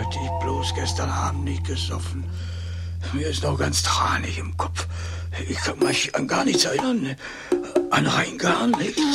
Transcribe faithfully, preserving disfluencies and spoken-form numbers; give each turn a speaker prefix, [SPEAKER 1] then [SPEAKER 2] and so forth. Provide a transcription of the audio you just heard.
[SPEAKER 1] Hätte ich bloß gestern Abend nicht gesoffen. Mir ist noch ganz tranig im Kopf. Ich kann mich an gar nichts erinnern. An rein gar nichts.